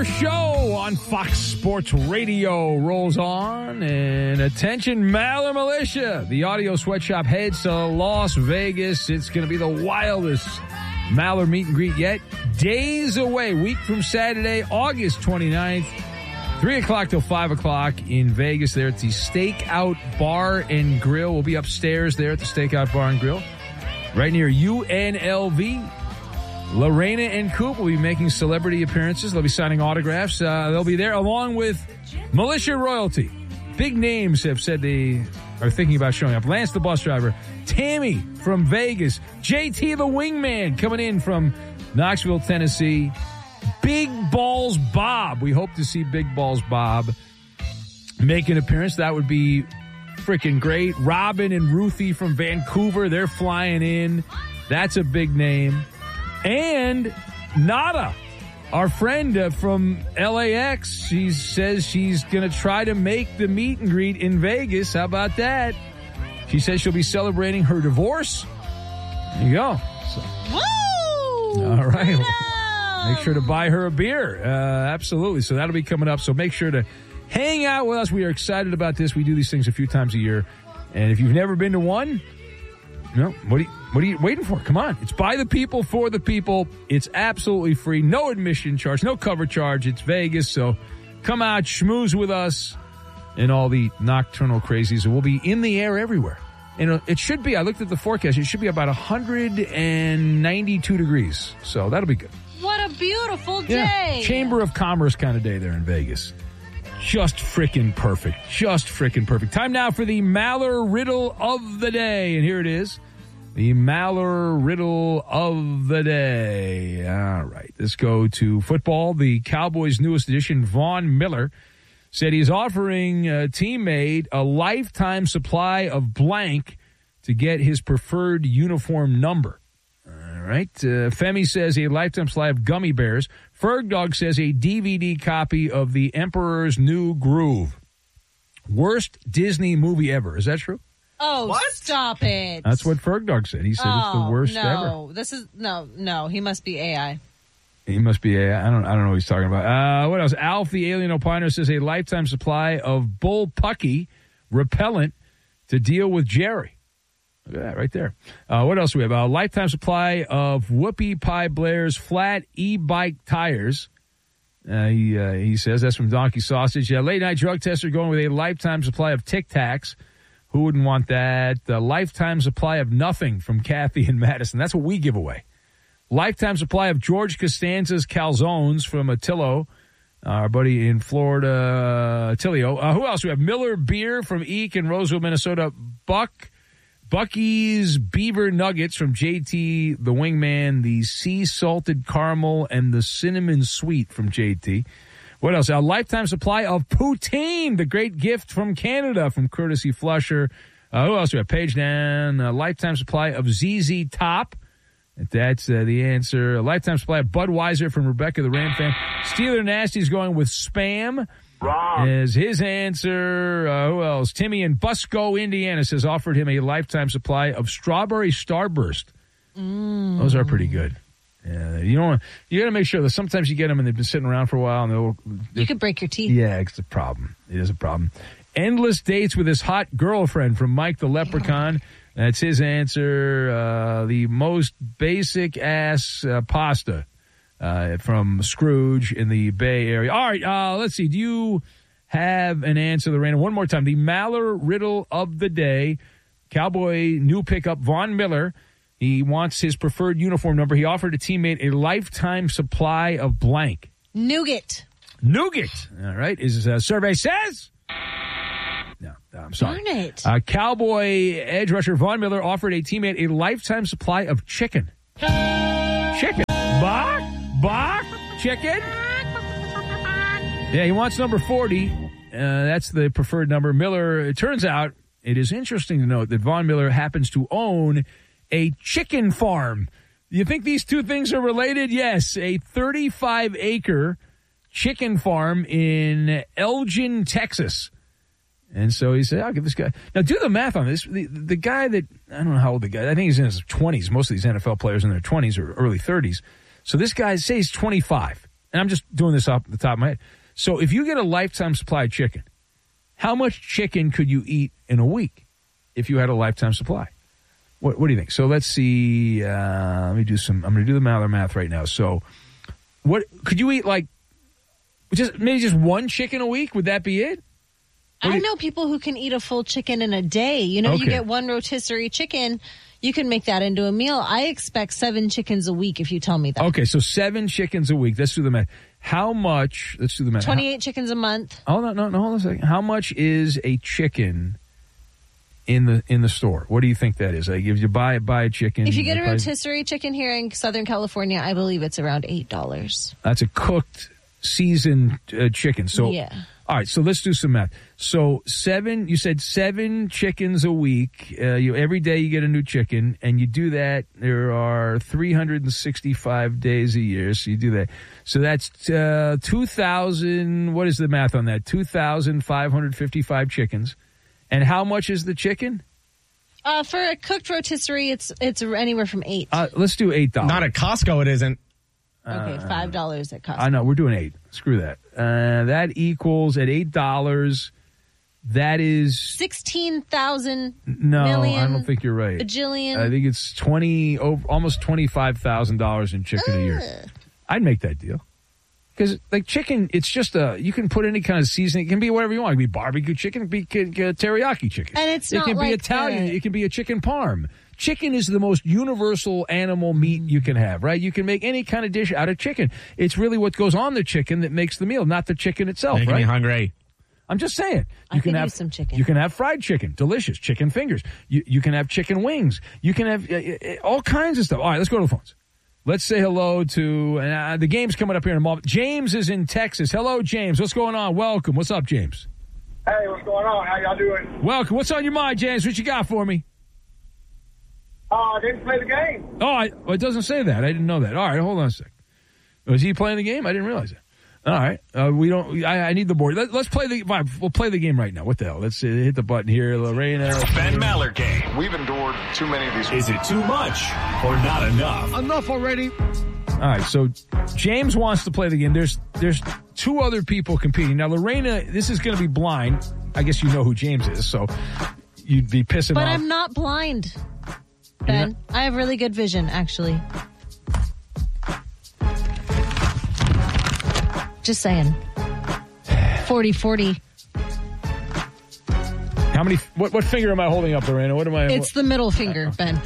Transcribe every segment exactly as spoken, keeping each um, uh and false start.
show on Fox Sports Radio rolls on. And attention, Maller Militia. The audio sweatshop heads to Las Vegas. It's going to be the wildest Maller meet and greet yet. Days away, week from Saturday, August twenty-ninth. three o'clock till five o'clock in Vegas there at the Stakeout Bar and Grill. We'll be upstairs there at the Stakeout Bar and Grill, right near U N L V. Lorena and Coop will be making celebrity appearances. They'll be signing autographs. Uh, they'll be there along with Militia Royalty. Big names have said they are thinking about showing up. Lance the bus driver, Tammy from Vegas, J T the wingman coming in from Knoxville, Tennessee, Big Balls Bob. We hope to see Big Balls Bob make an appearance. That would be freaking great. Robin and Ruthie from Vancouver, they're flying in. That's a big name. And Nada, our friend uh, from L A X, she says she's going to try to make the meet and greet in Vegas. How about that? She says she'll be celebrating her divorce. There you go. So, woo! All right. Make sure to buy her a beer. Uh, absolutely. So that'll be coming up. So make sure to hang out with us. We are excited about this. We do these things a few times a year. And if you've never been to one, no, what are you, what are you waiting for? Come on. It's by the people, for the people. It's absolutely free. No admission charge, no cover charge. It's Vegas. So come out, schmooze with us and all the nocturnal crazies. We'll be in the air everywhere. And it should be, I looked at the forecast, it should be about one hundred ninety-two degrees. So that'll be good. What a beautiful day. Yeah. Chamber of Commerce kind of day there in Vegas. Just frickin' perfect. Just frickin' perfect. Time now for the Maller Riddle of the Day. And here it is. The Maller Riddle of the Day. All right. Let's go to football. The Cowboys' newest addition, Von Miller, said he's offering a teammate a lifetime supply of blank to get his preferred uniform number. All right. Uh, Femi says a lifetime supply of gummy bears. Ferg Dog says a D V D copy of The Emperor's New Groove. Worst Disney movie ever. Is that true? Oh, what? Stop it. That's what Ferg Dog said. He said oh, it's the worst no. ever. No, this is, no, no, he must be A I. He must be a, I don't, I don't know what he's talking about. Uh, what else? Alf, the alien opiner, says a lifetime supply of bullpucky repellent to deal with Jerry. Look at that right there. Uh, what else do we have? A lifetime supply of Whoopie Pie Blair's flat e-bike tires. Uh, he, uh, he says that's from Donkey Sausage. Yeah, late night drug tester going with a lifetime supply of Tic Tacs. Who wouldn't want that? A lifetime supply of nothing from Kathy and Madison. That's what we give away. Lifetime supply of George Costanza's calzones from Attilio, our buddy in Florida, Attilio. Uh, who else? We have Miller Beer from Eek in Roseville, Minnesota. Buck, Bucky's Beaver Nuggets from J T, the Wingman. The Sea Salted Caramel and the Cinnamon Sweet from J T. What else? A lifetime supply of poutine, the great gift from Canada from Courtesy Flusher. Uh, who else? We have page down. A lifetime supply of Z Z Top. That's uh, the answer. A lifetime supply of Budweiser from Rebecca the Ram fan. Steeler Nasty's going with Spam. Wrong. As his answer. Uh, who else? Timmy in Busco, Indiana says offered him a lifetime supply of Strawberry Starburst. Mm. Those are pretty good. Yeah, you don't. You got to make sure that sometimes you get them and they've been sitting around for a while and they'll. You could break your teeth. Yeah, it's a problem. It is a problem. Endless dates with his hot girlfriend from Mike the Leprechaun. That's his answer. Uh, the most basic ass uh, pasta uh, from Scrooge in the Bay Area. All right, uh, let's see. Do you have an answer, Lorena? One more time. The Maller Riddle of the Day. Cowboy new pickup, Von Miller. He wants his preferred uniform number. He offered a teammate a lifetime supply of blank. Nougat. Nougat. All right. Is uh, survey says? No, no, I'm sorry. Darn it. Uh, Cowboy edge rusher Von Miller offered a teammate a lifetime supply of chicken. Chicken. Bach? Bach? Chicken? Yeah, he wants number forty. Uh, that's the preferred number. Miller, it turns out, it is interesting to note that Von Miller happens to own a chicken farm. You think these two things are related? Yes, a thirty-five acre chicken farm in Elgin, Texas. And so he said, I'll give this guy. Now, do the math on this. The, the guy that, I don't know how old the guy, I think he's in his twenties. Most of these N F L players in their twenties or early thirties. So this guy, say he's twenty-five. and I'm just doing this off the top of my head. So if you get a lifetime supply of chicken, how much chicken could you eat in a week if you had a lifetime supply? What, what do you think? So let's see. Uh, let me do some. I'm going to do the Maller math right now. So, what could you eat? Like, just maybe just one chicken a week? Would that be it? What I do you- know people who can eat a full chicken in a day. You know, Okay. you get one rotisserie chicken, you can make that into a meal. I expect seven chickens a week if you tell me that. Okay, so seven chickens a week. Let's do the math. How much? Let's do the math. twenty-eight chickens a month. How, hold on, no, no, hold on a second. How much is a chicken in the in the store? What do you think that is? Like, if you buy buy a chicken, If you get a buy- rotisserie chicken here in Southern California, I believe it's around eight dollars. that's a cooked, seasoned uh, chicken. So Yeah. All right, so let's do some math. So seven, you said seven chickens a week. Uh, you every day you get a new chicken, and you do that. There are three hundred sixty-five days a year, so you do that. So that's uh, two thousand. What is the math on that? Two thousand five hundred fifty-five chickens. And how much is the chicken? Uh, for a cooked rotisserie, it's it's anywhere from eight. Uh, let's do eight dollars. Not at Costco, it isn't. okay, five dollars at Costco. I know we're doing eight. Screw that. Uh, that equals at eight dollars. That is Sixteen thousand no. million I don't think you're right. bajillion. I think it's twenty, over, almost twenty-five thousand dollars in chicken a year. I'd make that deal because, like, chicken, it's just a you can put any kind of seasoning. It can be whatever you want. It can be barbecue chicken. It can be uh, teriyaki chicken. And it's it not can be like Italian. the- It can be a chicken parm. Chicken is the most universal animal meat you can have, right? You can make any kind of dish out of chicken. It's really what goes on the chicken that makes the meal, not the chicken itself, Making right? me hungry. I'm just saying. I You can could have use some chicken. You can have fried chicken, delicious chicken fingers. You you can have chicken wings. You can have uh, uh, all kinds of stuff. All right, let's go to the phones. Let's say hello to uh, the game's coming up here in a moment. James is in Texas. Hello, James. What's going on? Welcome. What's up, James? Hey, what's going on? How y'all doing? Welcome. What's on your mind, James? What you got for me? Uh, I didn't play the game. Oh, I, well, it doesn't say that. I didn't know that. All right, hold on a sec. Was he playing the game? I didn't realize that. All right, uh, we don't. I, I need the board. Let, let's play the. Fine, we'll play the game right now. What the hell? Let's uh, hit the button here, Lorena. Ben Maller Game. We've endured too many of these. Is it too much or not enough? Enough already. All right, so James wants to play the game. There's there's two other people competing. Now, Lorena, this is going to be blind. I guess you know who James is, so you'd be pissing But off. I'm not blind, Ben. I have really good vision, actually. Just saying. forty forty. How many? What what finger am I holding up, Lorena? What am I? It's the middle finger, Ben.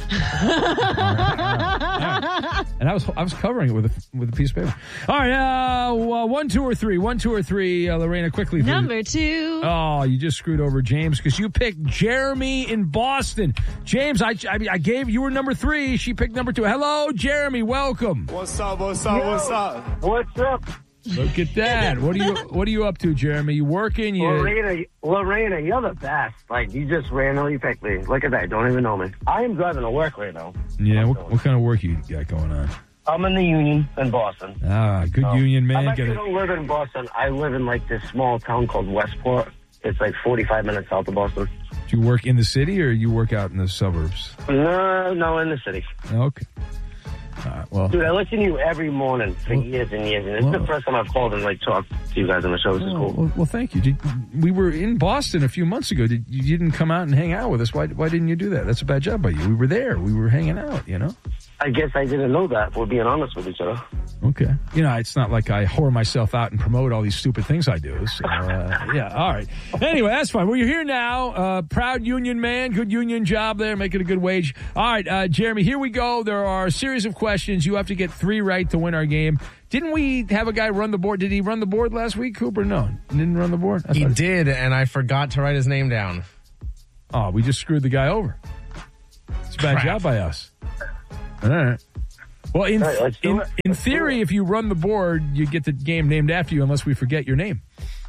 And I was I was covering it with a with a piece of paper. All right, uh, one, two, or three. One, two, or three. Uh, Lorena, quickly. please. Number two. Oh, you just screwed over James because you picked Jeremy in Boston. James, I, I I gave you were number three. She picked number two. Hello, Jeremy. Welcome. What's up? What's up? What's up? What's up? Look at that. What are you What are you up to, Jeremy? You working? You Lorena, Lorena, you're the best. Like, you just randomly picked me. Look at that. Don't even know me. I am driving to work right now. yeah. What, what kind of work you got going on? I'm in the Union in Boston. Ah, good union man. I Got actually it. don't live in Boston. I live in, like, this small town called Westport. It's, like, forty-five minutes south of Boston. Do you work in the city or you work out in the suburbs? No, no, in the city. Okay. All right, well, Dude, I listen to you every morning for Well- years and years, and it's well- the first time I've called and, like, talked to you guys on the show. This is well, cool. well, well, thank you. Did, we were in Boston a few months ago. Did, you didn't come out and hang out with us. Why, why didn't you do that? That's a bad job by you. We were there. We were hanging out, you know? I guess I didn't know that. We're being honest with each other. Okay. You know, it's not like I whore myself out and promote all these stupid things I do. So, uh, yeah, all right. Anyway, that's fine. Well, you're here now. Uh, proud union man. Good union job there. Making a good wage. All right, uh, Jeremy, here we go. There are a series of questions. You have to get three right to win our game. Didn't we have a guy run the board? Did he run the board last week, Cooper? No. He didn't run the board? I He thought- did, and I forgot to write his name down. Oh, we just screwed the guy over. It's a bad Crap. job by us. All right. Well, in All right, let's do in, it. in Let's do theory, it. if you run the board, you get the game named after you unless we forget your name.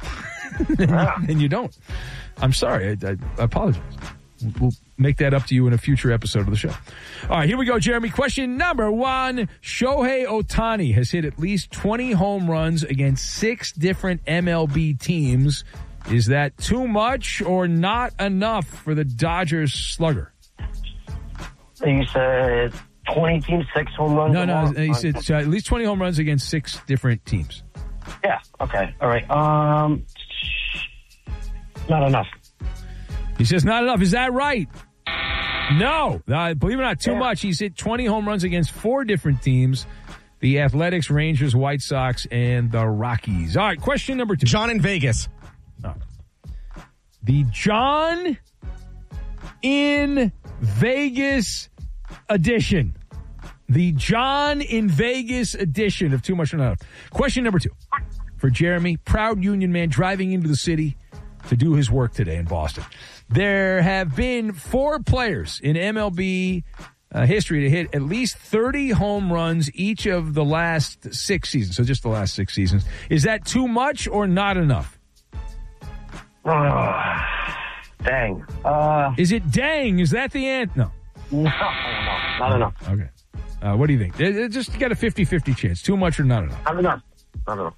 And you don't. I'm sorry. I, I, I apologize. We'll make that up to you in a future episode of the show. All right, here we go, Jeremy. Question number one. Shohei Ohtani has hit at least twenty home runs against six different M L B teams. Is that too much or not enough for the Dodgers slugger? You said twenty teams, six home runs. No, no, on- he on- said uh, at least twenty home runs against six different teams. Yeah. Okay. All right. Um, not enough. He says not enough. Is that right? No. Uh, believe it or not, too Yeah. much. He's hit twenty home runs against four different teams. The Athletics, Rangers, White Sox, and the Rockies. All right, question number two. John in Vegas. The John in Vegas edition. The John in Vegas edition of Too Much or Not Enough. Question number two. For Jeremy, proud union man driving into the city to do his work today in Boston. There have been four players in M L B uh, history to hit at least thirty home runs each of the last six seasons. So just the last six seasons. Is that too much or not enough? Oh, dang. Uh, Is it dang? Is that the answer? No. no, no, not enough. Okay. Uh, what do you think? It, it just got a fifty-fifty chance. Too much or not enough? Not enough. Not enough.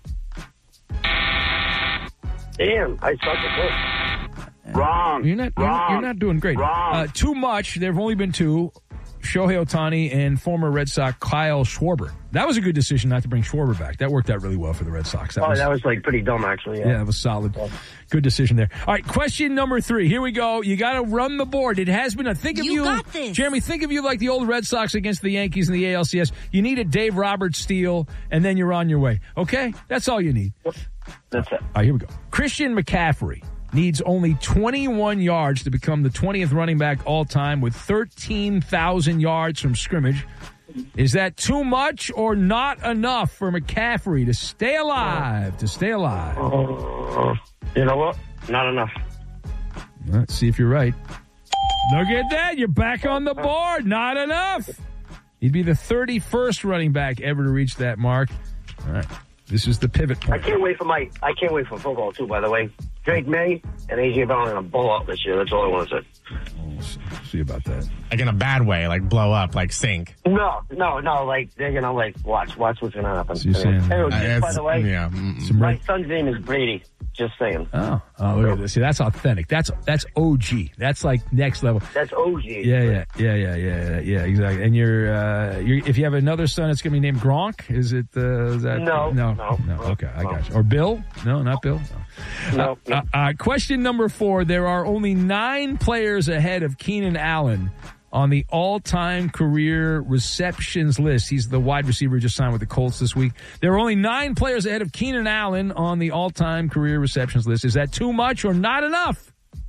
Damn, I suck at this. Wrong. You're not. You're, Wrong. you're not doing great. Wrong. Uh, too much. There have only been two. Shohei Ohtani and former Red Sox Kyle Schwarber. That was a good decision not to bring Schwarber back. That worked out really well for the Red Sox. That Oh, was, that was like pretty dumb, actually. yeah, Yeah. that was solid. Good decision there. All right, question number three. Here we go. You got to run the board. It has been a think of you, You got this. Jeremy. Think of you like the old Red Sox against the Yankees in the A L C S. You need a Dave Roberts steal, and then you're on your way. Okay, that's all you need. That's it. All right, here we go. Christian McCaffrey needs only twenty-one yards to become the twentieth running back all time with thirteen thousand yards from scrimmage. Is that too much or not enough for McCaffrey to stay alive? To stay alive. Uh, you know what? Not enough. Let's see if you're right. Look at that. You're back on the board. Not enough. He'd be the thirty-first running back ever to reach that mark. All right. This is the pivot I point. can't wait for my. I can't wait for football too. By the way, Drake May and A J Brown are gonna blow up this year. That's all I want to say. We'll see, see about that. Like in a bad way, like blow up, like sink. No, no, no. Like they're gonna like watch, watch what's gonna happen. So you're saying- Anyway, Uh, just by it's- the way, yeah. mm, Some my red- son's name is Brady. Just saying. Oh, oh, look at this. See, that's authentic. That's that's O G. That's like next level. That's O G. Yeah, yeah, yeah, yeah, yeah, yeah, exactly. And you're, uh, you're if you have another son, it's gonna be named Gronk. Is it? Uh, is that? No, no, no, no. no, Okay, I no. got you. Or Bill? No, not Bill. No. No, no. Uh, uh, question number four. There are only nine players ahead of Keenan Allen on the all-time career receptions list. He's the wide receiver who just signed with the Colts this week. There are only nine players ahead of Keenan Allen on the all-time career receptions list. Is that too much or not enough?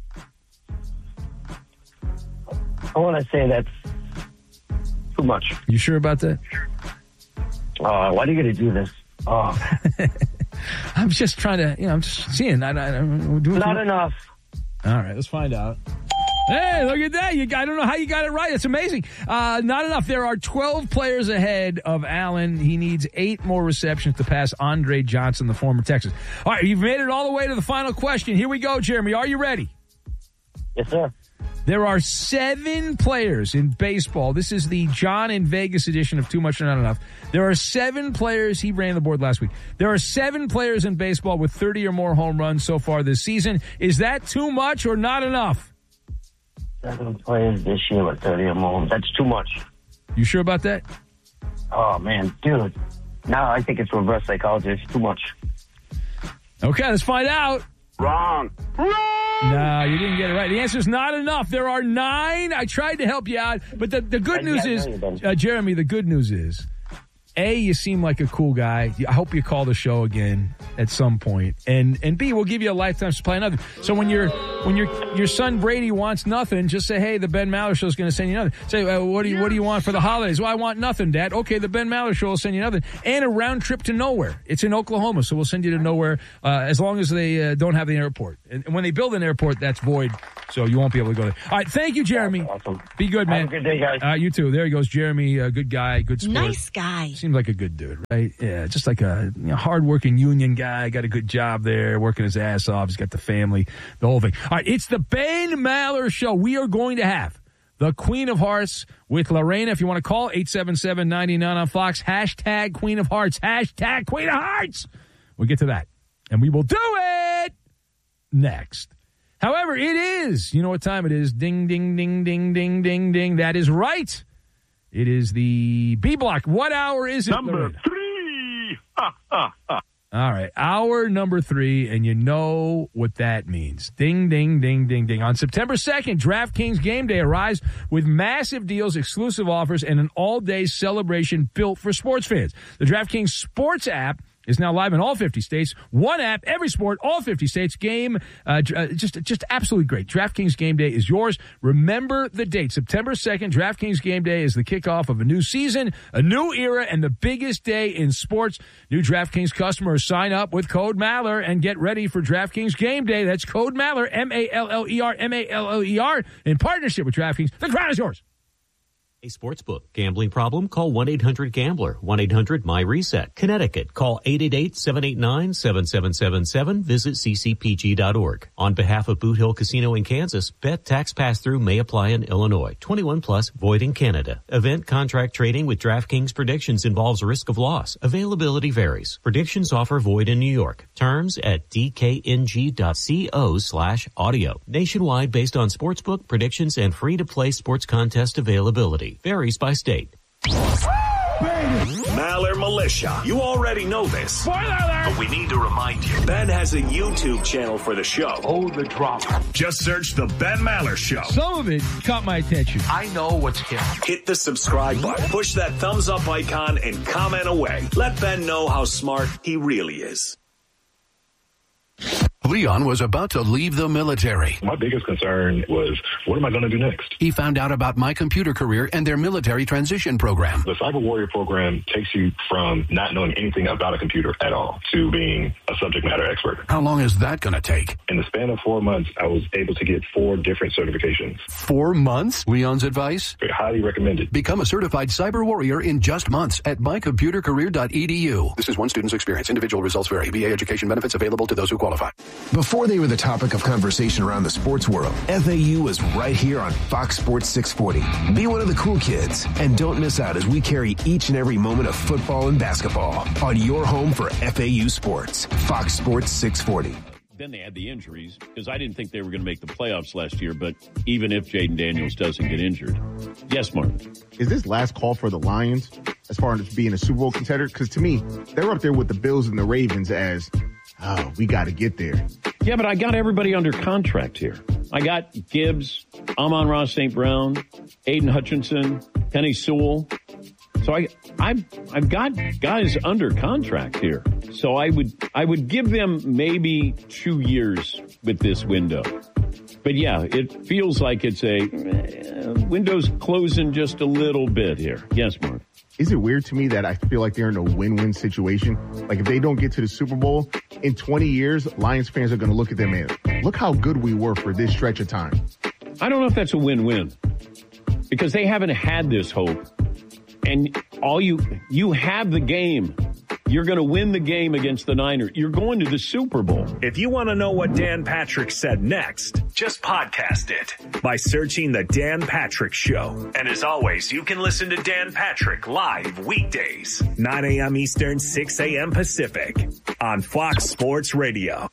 I want to say that's too much. You sure about that? Uh, why do you got to do this? Oh, I'm just trying to, you know, I'm just seeing. I, I, I'm doing not too- enough. All right, let's find out. Hey, look at that. You, I don't know how you got it right. It's amazing. Uh, not enough. There are twelve players ahead of Allen. He needs eight more receptions to pass Andre Johnson, the former Texas. All right, you've made it all the way to the final question. Here we go, Jeremy. Are you ready? Yes, sir. There are seven players in baseball. This is the John in Vegas edition of Too Much or Not Enough. There are seven players. He ran the board last week. There are seven players in baseball with thirty or more home runs so far this season. Is that too much or not enough? Seven players this year with thirty or more. That's too much. You sure about that? Oh, man, dude. Now I think it's reverse psychology. It's too much. Okay, let's find out. Wrong. No, you didn't get it right. The answer is not enough. There are nine. I tried to help you out, but the, the good I- news I know is, you did. uh, Jeremy, the good news is, A, you seem like a cool guy. I hope you call the show again at some point. And and B, we'll give you a lifetime supply of nothing. So when your when your your son Brady wants nothing, just say, hey, the Ben Maller Show is going to send you nothing. Say, uh, what do you what do you want for the holidays? Well, I want nothing, Dad. Okay, the Ben Maller Show will send you nothing. And a round trip to nowhere. It's in Oklahoma, so we'll send you to nowhere uh, as long as they uh, don't have the airport. And when they build an airport, that's void, so you won't be able to go there. All right, thank you, Jeremy. Awesome. Be good, man. Have a good day, guys. Uh, you too. There he goes, Jeremy. Uh, good guy, good sport. Nice guy. Seems like a good dude, right? Yeah, just like a you know, hard-working union guy. Got a good job there, working his ass off. He's got the family, the whole thing. All right, it's the Ben Maller Show. We are going to have the Queen of Hearts with Lorena. If you want to call, eight seven seven, nine nine on Fox. Hashtag Queen of Hearts. Hashtag Queen of Hearts. We'll get to that. And we will do it next. However, it is, you know what time it is. Ding, ding, ding, ding, ding, ding, ding. That is right. It is the B Block. What hour is it? Number Lorraine? three. Ha, ha, ha. All right, hour number three, and you know what that means. Ding, ding, ding, ding, ding. On September second, DraftKings Game Day arrives with massive deals, exclusive offers, and an all-day celebration built for sports fans. The DraftKings Sports app is now live in all fifty states. One app, every sport, all fifty states. Game, uh, uh, just just absolutely great. DraftKings Game Day is yours. Remember the date, September second. DraftKings Game Day is the kickoff of a new season, a new era, and the biggest day in sports. New DraftKings customers sign up with code Maller and get ready for DraftKings Game Day. That's code Maller, M A L L E R, M A L L E R, in partnership with DraftKings. The crown is yours. A sportsbook. Gambling problem? Call one eight hundred gambler. one eight hundred my reset. Connecticut. Call eight eight eight, seven eight nine, seven seven seven seven. Visit c c p g dot org. On behalf of Boot Hill Casino in Kansas, bet tax pass-through may apply in Illinois. twenty-one plus, void in Canada. Event contract trading with DraftKings predictions involves risk of loss. Availability varies. Predictions offer void in New York. Terms at d k n g dot co slash audio. Nationwide based on sportsbook predictions and free-to-play sports contest availability. Varies by state. Maller Militia. You already know this. Spoiler alert! But we need to remind you. Ben has a YouTube channel for the show. Oh, the drama. Just search The Ben Maller Show. Some of it caught my attention. I know what's hip. Hit the subscribe button. Push that thumbs up icon and comment away. Let Ben know how smart he really is. Leon was about to leave the military. My biggest concern was, what am I going to do next? He found out about My Computer Career and their military transition program. The Cyber Warrior program takes you from not knowing anything about a computer at all to being a subject matter expert. How long is that going to take? In the span of four months, I was able to get four different certifications. Four months? Leon's advice? Highly recommended. Become a certified cyber warrior in just months at my computer career dot e d u. This is one student's experience. Individual results vary. V A education benefits available to those who qualify. Before they were the topic of conversation around the sports world, F A U was right here on Fox Sports six forty. Be one of the cool kids, and don't miss out as we carry each and every moment of football and basketball on your home for F A U Sports. Fox Sports six forty. Then they had the injuries, because I didn't think they were going to make the playoffs last year, but even if Jaden Daniels doesn't get injured. Yes, Mark. Is this last call for the Lions as far as being a Super Bowl contender? Because to me, they were up there with the Bills and the Ravens as, oh, we got to get there. Yeah, but I got everybody under contract here. I got Gibbs, Amon-Ra Saint Brown, Aiden Hutchinson, Penny Sewell. So I, I've, I've got guys under contract here. So I would, I would give them maybe two years with this window. But yeah, it feels like it's a uh, window's closing just a little bit here. Yes, Mark. Is it weird to me that I feel like they're in a win-win situation? Like if they don't get to the Super Bowl in twenty years, Lions fans are going to look at them and look how good we were for this stretch of time. I don't know if that's a win-win because they haven't had this hope. And all you, you have the game. You're going to win the game against the Niners. You're going to the Super Bowl. If you want to know what Dan Patrick said next, just podcast it by searching The Dan Patrick Show. And as always, you can listen to Dan Patrick live weekdays, nine a.m. Eastern, six a.m. Pacific on Fox Sports Radio.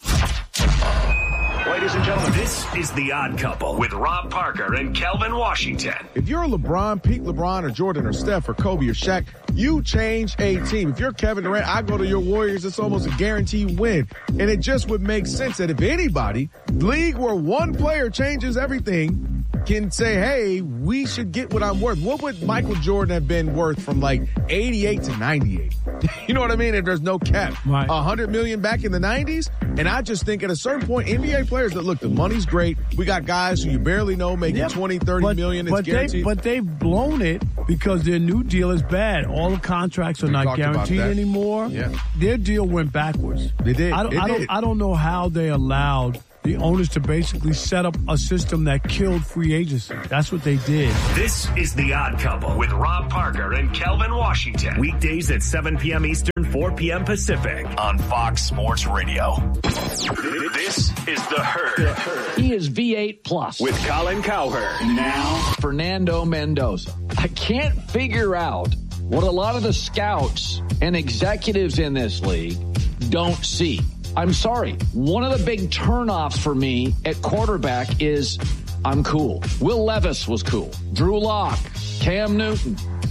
Ladies and gentlemen, this is The Odd Couple with Rob Parker and Kelvin Washington. If you're LeBron, Pete LeBron, or Jordan, or Steph, or Kobe, or Shaq, you change a team. If you're Kevin Durant, I go to your Warriors. It's almost a guaranteed win. And it just would make sense that if anybody, league where one player changes everything, can say, hey, we should get what I'm worth. What would Michael Jordan have been worth from like eighty-eight to ninety-eight? You know what I mean? If there's no cap. Right. one hundred million back in the nineties. And I just think at a certain point, N B A players that look, the money's great. We got guys who you barely know making yep. twenty, thirty but, million. It's but guaranteed. They, but they've blown it because their new deal is bad. All the contracts are we not guaranteed anymore. Yeah. Their deal went backwards. They did. I don't, it I, don't, did. I don't know how they allowed the owners to basically set up a system that killed free agency. That's what they did. This is The Odd Couple with Rob Parker and Kelvin Washington. Weekdays at seven p.m. Eastern, four p.m. Pacific on Fox Sports Radio. This is The Herd. He is V eight plus. With Colin Cowherd. Now, Fernando Mendoza. I can't figure out what a lot of the scouts and executives in this league don't see. I'm sorry. One of the big turnoffs for me at quarterback is I'm cool. Will Levis was cool. Drew Lock, Cam Newton,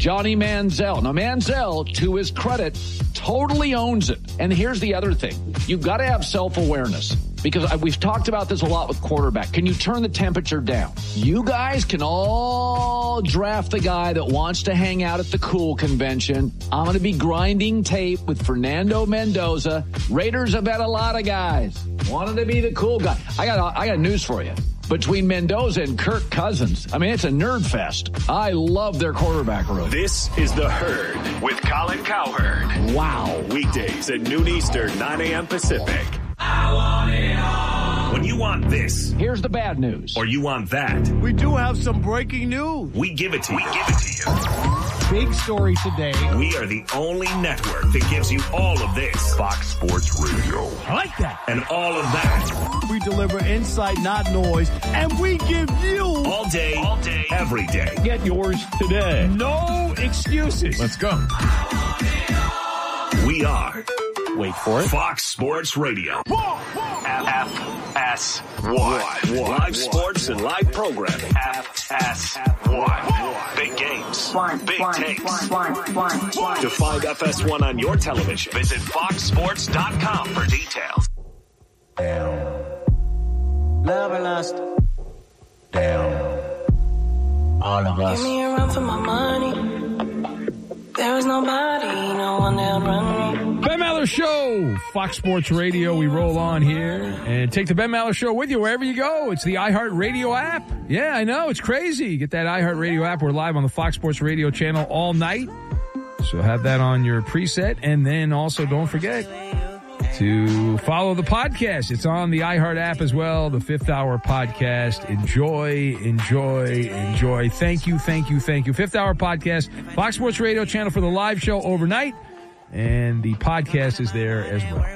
Johnny Manziel. Now, Manziel, to his credit, totally owns it. And here's the other thing. You've got to have self-awareness. Because we've talked about this a lot with quarterback. Can you turn the temperature down? You guys can all draft the guy that wants to hang out at the cool convention. I'm going to be grinding tape with Fernando Mendoza. Raiders have had a lot of guys. Wanted to be the cool guy. I got, I got news for you. Between Mendoza and Kirk Cousins, I mean, it's a nerd fest. I love their quarterback room. This is The Herd with Colin Cowherd. Wow. Weekdays at noon Eastern, nine a.m. Pacific. I want it all. When you want this, here's the bad news. Or you want that, we do have some breaking news. We give it to you. We give it to you. Big story today. We are the only network that gives you all of this. Fox Sports Radio. I like that. And all of that. We deliver insight, not noise, and we give you all day, all day, every day. Get yours today. No excuses. Let's go. We are. Wait for it. Fox Sports Radio. F S one. Live sports and live programming. F S one. Big games. Big takes. To find F S one on your television, visit fox sports dot com for details. Down. Love and lust. Down. All of us. Give me a run for my money. There was nobody, no one that run me. Ben Maller Show, Fox Sports Radio. We roll on here and take the Ben Maller Show with you wherever you go. It's the iHeartRadio app. Yeah, I know. It's crazy. Get that iHeartRadio app. We're live on the Fox Sports Radio channel all night. So have that on your preset. And then also don't forget to follow the podcast. It's on the iHeart app as well, the Fifth Hour Podcast. Enjoy, enjoy, enjoy. Thank you, thank you, thank you. Fifth Hour Podcast, Fox Sports Radio channel for the live show overnight. And the podcast is there as well.